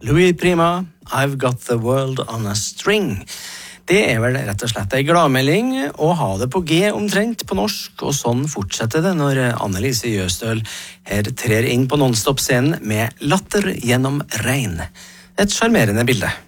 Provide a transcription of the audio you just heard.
Louis Prima, I've Got the World on a String. Det vel rett og slett en gladmelding å ha det på G omtrent på norsk, og sånn fortsetter det når Annelise Jøstøl her trer inn på nonstop-scenen med Latter gjennom regn. Et charmerende bilde.